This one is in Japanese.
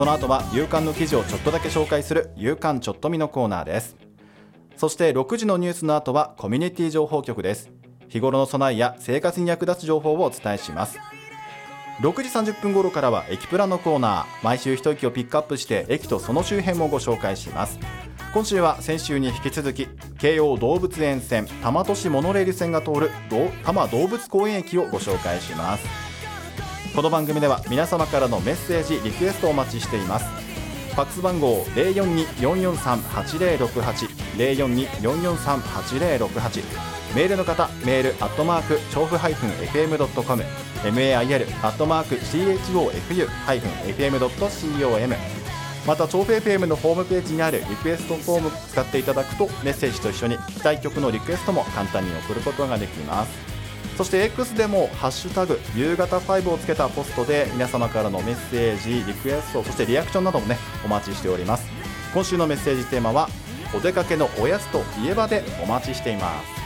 その後は夕刊の記事をちょっとだけ紹介する夕刊ちょっと見のコーナーです。そして6時のニュースの後はコミュニティ情報局です。日頃の備えや生活に役立つ情報をお伝えします。6時30分頃からは駅プラのコーナー、毎週一駅をピックアップして駅とその周辺もご紹介します。今週は先週に引き続き京王動物園線多摩都市モノレール線が通る多摩動物公園駅をご紹介します。この番組では皆様からのメッセージリクエストをお待ちしています。ファックス番号 042-443-8068 042-443-8068、メールの方メール調布-fm.com mail-chofu-fm.com、 また調布 FM のホームページにあるリクエストフォームを使っていただくとメッセージと一緒に聞きたい曲のリクエストも簡単に送ることができます。そして X でもハッシュタグ夕方5をつけたポストで皆様からのメッセージリクエスト、そしてリアクションなどもねお待ちしております。今週のメッセージテーマはお出かけのおやつといえばでお待ちしています。